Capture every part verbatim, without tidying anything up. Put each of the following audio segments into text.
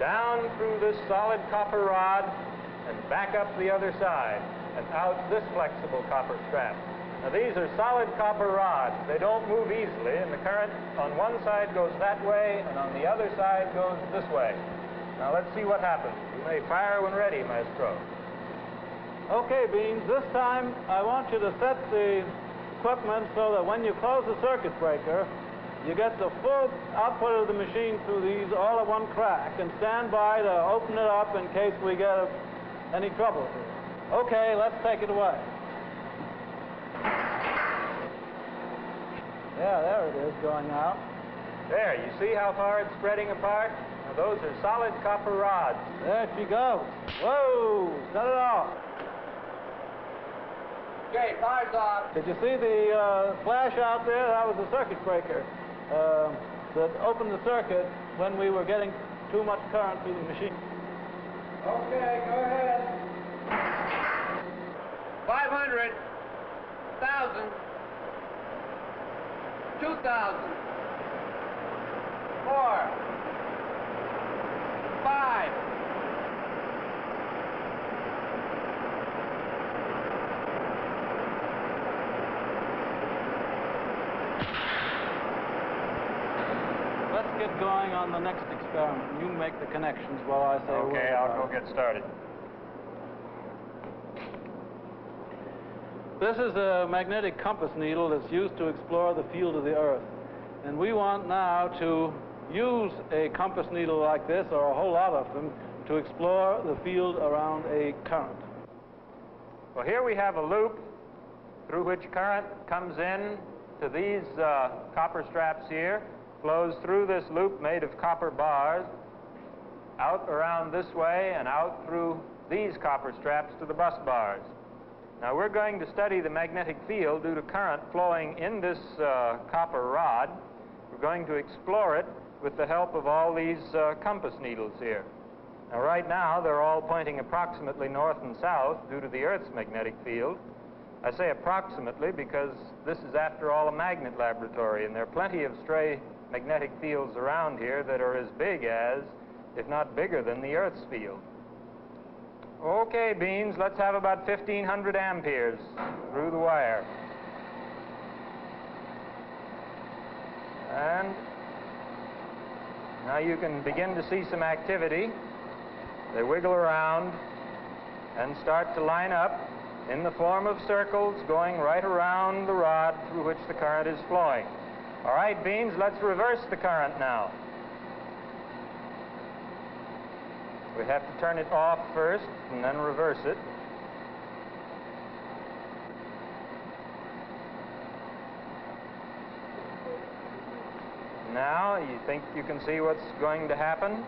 down through this solid copper rod and back up the other side and out this flexible copper strap. Now these are solid copper rods. They don't move easily, and the current on one side goes that way and on the other side goes this way. Now let's see what happens. You may fire when ready, Maestro. Okay, Beans, this time I want you to set the equipment so that when you close the circuit breaker, you get the full output of the machine through these all at one crack, and stand by to open it up in case we get a, any trouble. Okay, let's take it away. Yeah, there it is, going out. There, you see how far it's spreading apart? Now those are solid copper rods. There she goes. Whoa, set it off. Okay, fire's off. Did you see the uh, flash out there? That was the circuit breaker uh, that opened the circuit when we were getting too much current through the machine. Okay, go ahead. five hundred, one thousand, two thousand, four, five. Let's get going on the next experiment. You make the connections while I say a word. Okay, I'll go get started. This is a magnetic compass needle that's used to explore the field of the Earth. And we want now to use a compass needle like this, or a whole lot of them, to explore the field around a current. Well, here we have a loop through which current comes in to these uh, copper straps here, flows through this loop made of copper bars, out around this way and out through these copper straps to the bus bars. Now we're going to study the magnetic field due to current flowing in this uh, copper rod. We're going to explore it with the help of all these uh, compass needles here. Now right now they're all pointing approximately north and south due to the Earth's magnetic field. I say approximately because this is after all a magnet laboratory, and there are plenty of stray magnetic fields around here that are as big as, if not bigger than, the Earth's field. Okay, Beans, let's have about fifteen hundred amperes through the wire. And now you can begin to see some activity. They wiggle around and start to line up in the form of circles going right around the rod through which the current is flowing. All right, Beans, let's reverse the current now. We have to turn it off first and then reverse it. Now, you think you can see what's going to happen?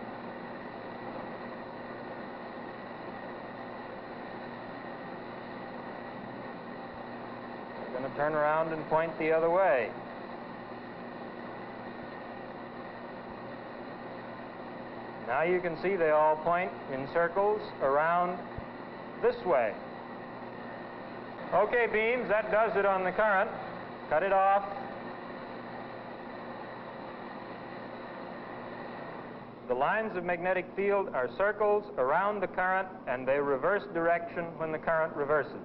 We're going to turn around and point the other way. Now you can see they all point in circles around this way. Okay, Beans, that does it on the current. Cut it off. The lines of magnetic field are circles around the current, and they reverse direction when the current reverses.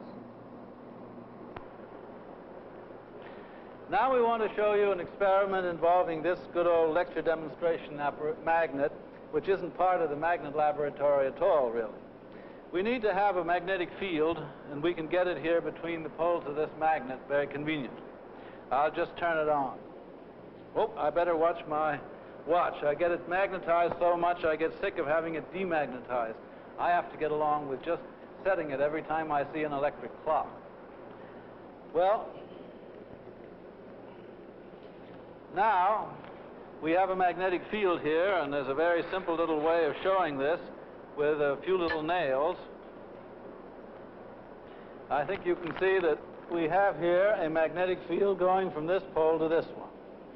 Now we want to show you an experiment involving this good old lecture demonstration magnet, which isn't part of the magnet laboratory at all, really. We need to have a magnetic field, and we can get it here between the poles of this magnet very conveniently. I'll just turn it on. Oh, I better watch my watch. I get it magnetized so much I get sick of having it demagnetized. I have to get along with just setting it every time I see an electric clock. Well, now we have a magnetic field here, and there's a very simple little way of showing this with a few little nails. I think you can see that we have here a magnetic field going from this pole to this one.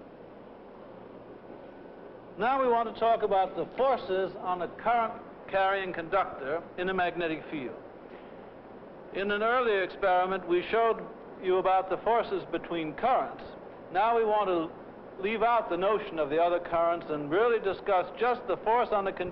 Now we want to talk about the forces on a current-carrying conductor in a magnetic field. In an earlier experiment, we showed you about the forces between currents. Now we want to leave out the notion of the other currents and really discuss just the force on the conductor